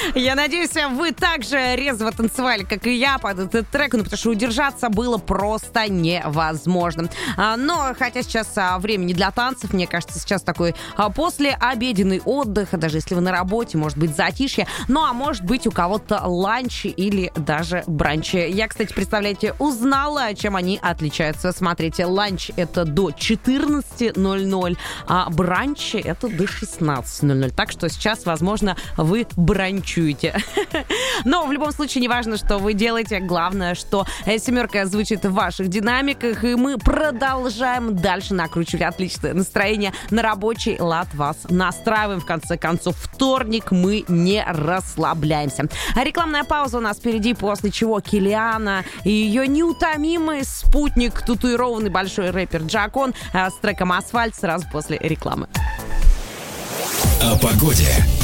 Я надеюсь, вы так же резво танцевали, как и я, под этот трек, потому что удержаться было просто невозможно. Но хотя сейчас время не для танцев, мне кажется, сейчас такой послеобеденный отдых, даже если вы на работе, может быть, затишье, ну а может быть у кого-то ланч или даже бранч. Я, кстати, представляете, узнала, чем они отличаются. Смотрите, ланч это до 14:00, а бранч это до 16:00. Так что сейчас, возможно, вы бранчуете. Но в любом случае, не важно, что вы делаете. Главное, что семерка звучит в ваших динамиках, и мы продолжаем дальше накручивать отличное настроение. На рабочий лад вас настраиваем. В конце концов, вторник, мы не расслабляемся. Рекламная пауза у нас впереди, после чего Киллиана и ее неутомимый спутник, татуированный большой рэпер Джакон с треком «Асфальт» сразу после рекламы. О погоде.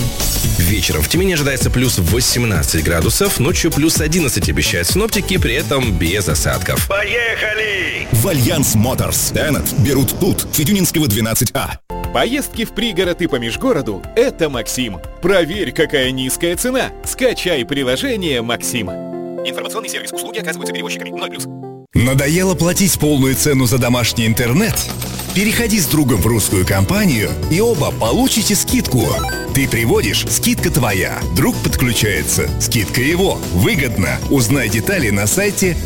Вечером в Тюмени ожидается плюс 18 градусов, ночью плюс 11 обещают синоптики, при этом без осадков. Поехали! В Альянс Моторс Теннет берут тут, Федюнинского 12А. Поездки в пригород и по межгороду – это Максим. Проверь, какая низкая цена. Скачай приложение «Максим». Информационный сервис. Услуги оказываются перевозчиками. 0+. Надоело платить полную цену за домашний интернет? Переходи с другом в русскую компанию, и оба получите скидку. Ты приводишь – скидка твоя. Друг подключается – скидка его. Выгодно. Узнай детали на сайте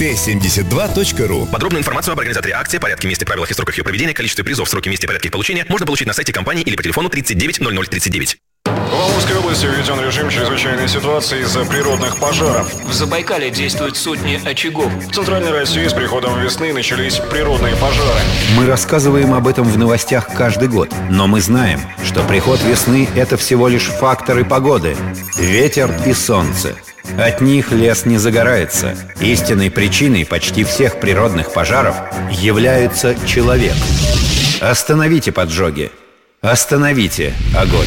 t72.ru. Подробную информацию об организаторе акции, порядке, месте, правилах и сроках ее проведения, количестве призов, сроке, месте и порядке их получения можно получить на сайте компании или по телефону 390039. В Волжской области введен режим чрезвычайной ситуации из-за природных пожаров. В Забайкале действуют сотни очагов. В Центральной России с приходом весны начались природные пожары. Мы рассказываем об этом в новостях каждый год. Но мы знаем, что приход весны – это всего лишь факторы погоды. Ветер и солнце. От них лес не загорается. Истинной причиной почти всех природных пожаров является человек. Остановите поджоги. Остановите огонь.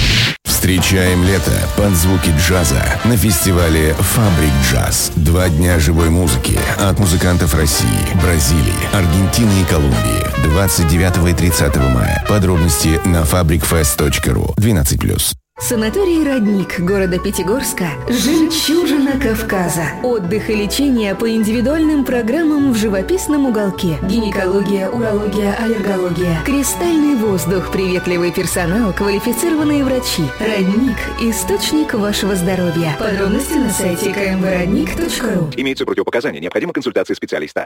Встречаем лето под звуки джаза на фестивале «Фабрик Джаз». 2 дня живой музыки от музыкантов России, Бразилии, Аргентины и Колумбии. 29 и 30 мая. Подробности на fabricfest.ru. 12+. Санаторий «Родник» города Пятигорска – жемчужина Кавказа. Отдых и лечение по индивидуальным программам в живописном уголке. Гинекология, урология, аллергология. Кристальный воздух, приветливый персонал, квалифицированные врачи. «Родник» – источник вашего здоровья. Подробности на сайте kmvrodnik.ru. Имеются противопоказания. Необходима консультация специалиста.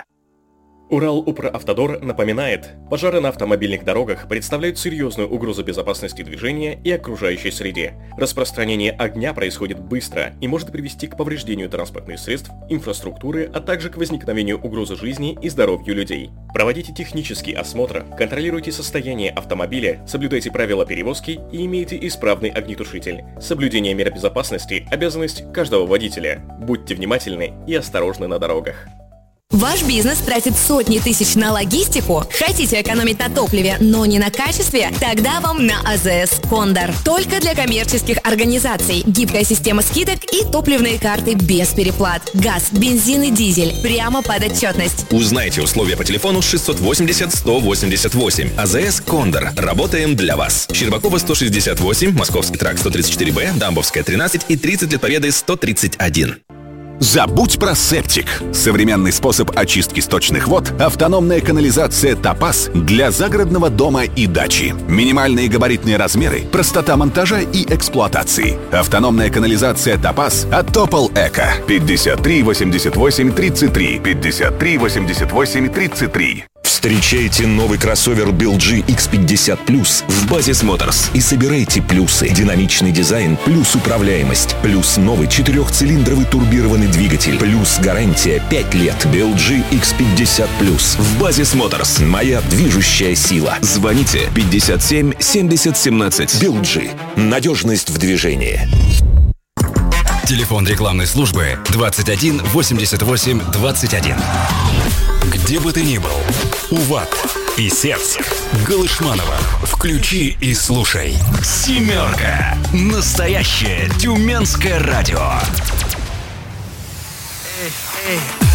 Урал-Упр-Автодор напоминает, пожары на автомобильных дорогах представляют серьезную угрозу безопасности движения и окружающей среде. Распространение огня происходит быстро и может привести к повреждению транспортных средств, инфраструктуры, а также к возникновению угрозы жизни и здоровью людей. Проводите технический осмотр, контролируйте состояние автомобиля, соблюдайте правила перевозки и имейте исправный огнетушитель. Соблюдение мер безопасности – обязанность каждого водителя. Будьте внимательны и осторожны на дорогах. Ваш бизнес тратит сотни тысяч на логистику? Хотите экономить на топливе, но не на качестве? Тогда вам на АЗС Кондор. Только для коммерческих организаций. Гибкая система скидок и топливные карты без переплат. Газ, бензин и дизель. Прямо под отчетность. Узнайте условия по телефону 680-188. АЗС Кондор. Работаем для вас. Щербакова 168, Московский тракт 134Б, Дамбовская 13 и 30 лет Победы 131. Забудь про септик. Современный способ очистки сточных вод – автономная канализация «Топаз» для загородного дома и дачи. Минимальные габаритные размеры, простота монтажа и эксплуатации. Автономная канализация «Топаз» от Топол Эко. 53 88 33. 53 88 33. Встречайте новый кроссовер BLG X50 Plus в Базис Моторс и собирайте плюсы. Динамичный дизайн плюс управляемость, плюс новый 4-цилиндровый турбированный двигатель, плюс гарантия 5 лет. BLG X50 Plus в Базис Моторс. Моя движущая сила. Звоните 57 70 17. BLG. Надежность в движении. Телефон рекламной службы 21 88 21. Где бы ты ни был, Уват, Исетск, Галышманово. Включи и слушай. «Семерка». Настоящее тюменское радио.